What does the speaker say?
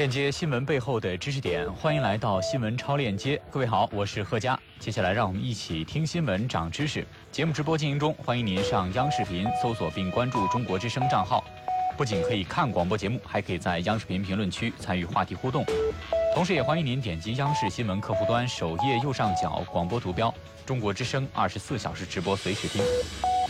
链接新闻背后的知识点，欢迎来到新闻超链接。各位好，我是贺佳。接下来让我们一起听新闻长知识。节目直播进行中，欢迎您上央视频搜索并关注中国之声账号。不仅可以看广播节目，还可以在央视频评论区参与话题互动。同时也欢迎您点击央视新闻客户端首页右上角广播图标，中国之声24小时直播随时听。